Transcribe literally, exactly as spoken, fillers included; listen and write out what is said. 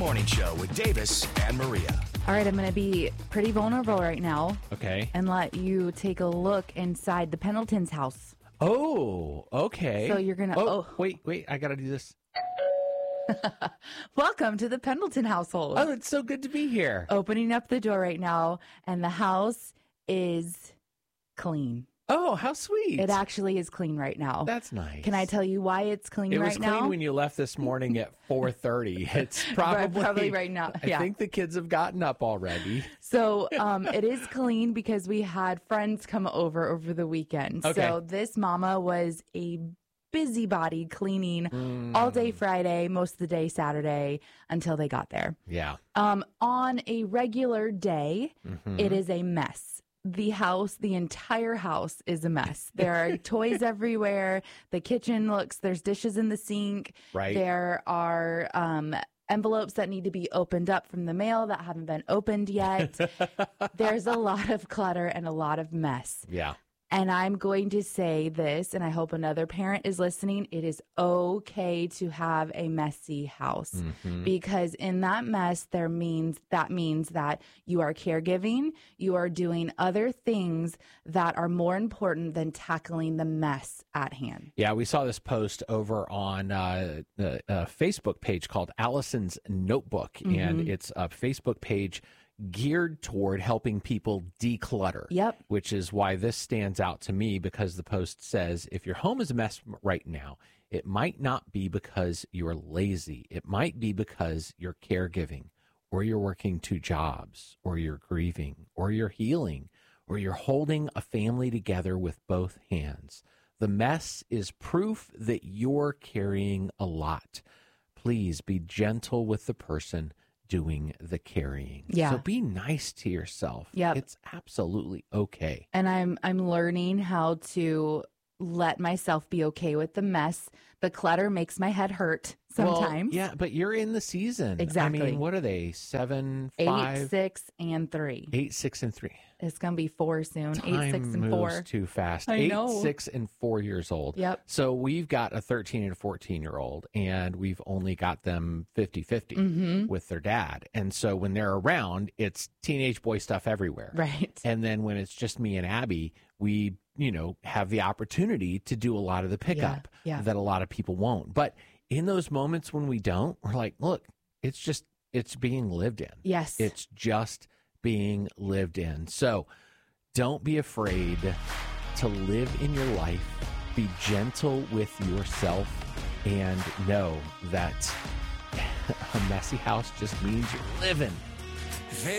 Morning Show with Davis and Maria. All right, I'm going to be pretty vulnerable right now. Okay. And let you take a look inside the Pendleton's house. Oh, okay. So you're going to... Oh, Oh, wait, wait. I got to do this. Welcome to the Pendleton household. Oh, it's so good to be here. Opening up the door right now, and the house is clean. Oh, how sweet. It actually is clean right now. That's nice. Can I tell you why it's clean It right was now? clean when you left this morning at four thirty. It's probably, Right, probably right now. I Yeah. think the kids have gotten up already. So um, it is clean because we had friends come over over the weekend. Okay. So this mama was a busybody cleaning Mm. all day Friday, most of the day Saturday until they got there. Yeah. Um, on a regular day, Mhm. it is a mess. The house, the entire house is a mess. There are toys everywhere. The kitchen looks, there's dishes in the sink. Right. There are um, envelopes that need to be opened up from the mail that haven't been opened yet. There's a lot of clutter and a lot of mess. Yeah. And I'm going to say this, and I hope another parent is listening. It is okay to have a messy house Mhm. because in that mess, there means that means that you are caregiving, you are doing other things that are more important than tackling the mess at hand. Yeah, we saw this post over on uh, the uh, Facebook page called Allison's Notebook, and Mhm. it's a Facebook page geared toward helping people declutter. Yep. Which is why this stands out to me, because the post says if your home is a mess right now, it might not be because you're lazy. It might be because you're caregiving, or you're working two jobs, or you're grieving, or you're healing, or you're holding a family together with both hands. The mess is proof that you're carrying a lot. Please be gentle with the person doing the carrying. Yeah. So be nice to yourself. Yep. It's absolutely okay. And I'm I'm learning how to let myself be okay with the mess. The clutter makes my head hurt sometimes. Well, yeah, but you're in the season. Exactly. I mean, what are they? Seven, Eight, five, six, and three. eight, six, and three. It's gonna be four soon. Time Eight, six, and moves four. too fast. I Eight, know. six, and four years old. Yep. So we've got a thirteen and a fourteen year old, and we've only got them fifty-fifty Mm-hmm. with their dad. And so when they're around, it's teenage boy stuff everywhere. Right. And then when it's just me and Abby, we, you know, have the opportunity to do a lot of the pickup yeah. that a lot of people won't. But in those moments when we don't, we're like, look, it's just, it's being lived in. Yes. It's just being lived in. So don't be afraid to live in your life. Be gentle with yourself, and know that a messy house just means you're living.